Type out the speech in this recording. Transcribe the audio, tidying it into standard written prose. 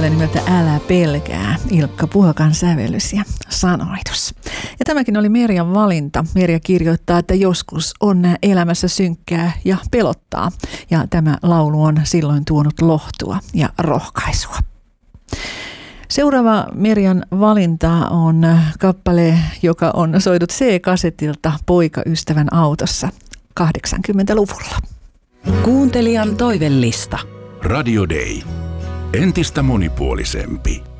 kappale nimeltä Älä pelkää, Ilkka Puhakan sävellys ja sanoitus. Ja tämäkin oli Merjan valinta. Merja kirjoittaa, että joskus on elämässä synkkää ja pelottaa. Ja tämä laulu on silloin tuonut lohtua ja rohkaisua. Seuraava Merjan valinta on kappale, joka on soidut C-kasetilta poikaystävän autossa 80-luvulla. Kuuntelijan toivellista. Radio Day. Entistä monipuolisempi.